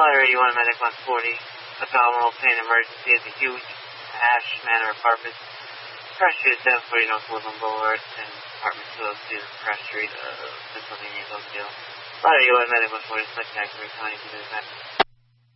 Flight 81 Medic 140. Abdominal pain emergency at the huge Ash Manor Apartments. Crash Street 740 North Woodland Boulevard and Apartment 202 Crash Street, Pennsylvania, Tokyo. Flight 81 Medic 140 Select Active County to the